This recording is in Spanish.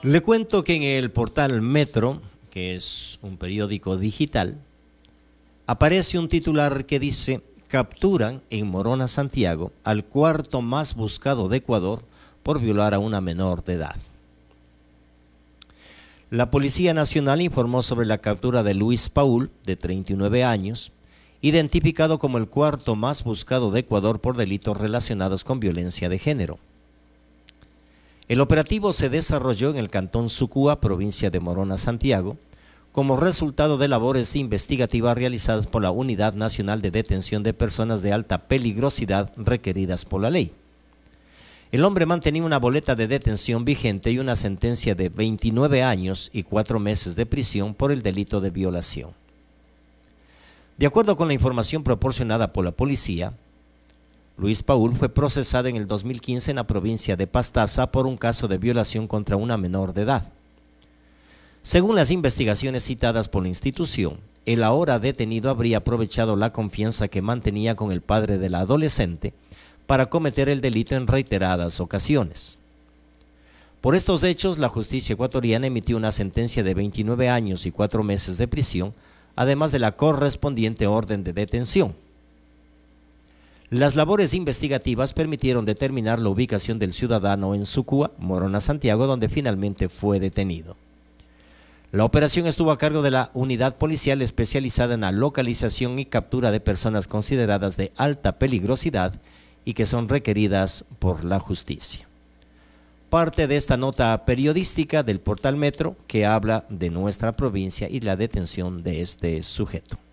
Le cuento que en el portal Metro, que es un periódico digital, aparece un titular que dice: capturan en Morona, Santiago, al cuarto más buscado de Ecuador por violar a una menor de edad. La Policía Nacional informó sobre la captura de Luis Paul, de 39 años, identificado como el cuarto más buscado de Ecuador por delitos relacionados con violencia de género. El operativo se desarrolló en el cantón Sucúa, provincia de Morona, Santiago, como resultado de labores investigativas realizadas por la Unidad Nacional de Detención de Personas de Alta Peligrosidad requeridas por la ley. El hombre mantenía una boleta de detención vigente y una sentencia de 29 años y 4 meses de prisión por el delito de violación. De acuerdo con la información proporcionada por la policía, Luis Paul fue procesado en el 2015 en la provincia de Pastaza por un caso de violación contra una menor de edad. Según las investigaciones citadas por la institución, el ahora detenido habría aprovechado la confianza que mantenía con el padre de la adolescente para cometer el delito en reiteradas ocasiones. Por estos hechos, la justicia ecuatoriana emitió una sentencia de 29 años y 4 meses de prisión, además de la correspondiente orden de detención. Las labores investigativas permitieron determinar la ubicación del ciudadano en Sucúa, Morona, Santiago, donde finalmente fue detenido. La operación estuvo a cargo de la unidad policial especializada en la localización y captura de personas consideradas de alta peligrosidad y que son requeridas por la justicia. Parte de esta nota periodística del portal Metro que habla de nuestra provincia y la detención de este sujeto.